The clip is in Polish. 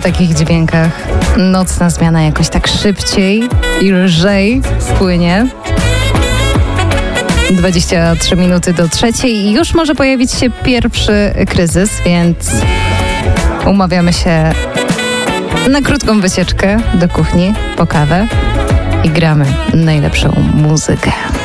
przy takich dźwiękach nocna zmiana jakoś tak szybciej i lżej płynie. 23 minuty do 3 i już może pojawić się pierwszy kryzys, więc umawiamy się na krótką wycieczkę do kuchni po kawę i gramy najlepszą muzykę.